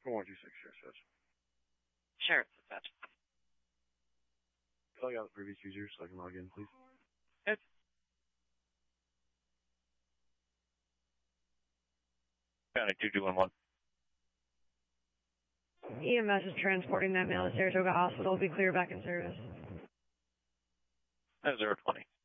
126, yes. Sure, that's Fill out the previous user so I can log in, please. it. County 2211. EMS is transporting that male to Saratoga Hospital. Be clear back in service. 020.